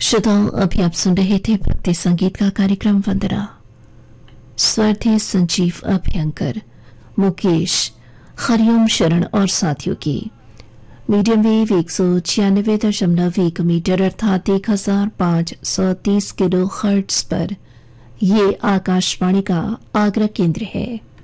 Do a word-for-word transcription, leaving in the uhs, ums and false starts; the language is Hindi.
श्रोताओं, अभी आप सुन रहे थे भक्ति संगीत का कार्यक्रम वंदना। स्वर थे संजीव अभ्यंकर, मुकेश, हरिओम शरण और साथियों की। मीडियम वेव एक सौ छियानवे दशमलव एक मीटर अर्थात एक हजार पांच सौ तीस किलो हर्ट्ज पर यह आकाशवाणी का आगरा केंद्र है।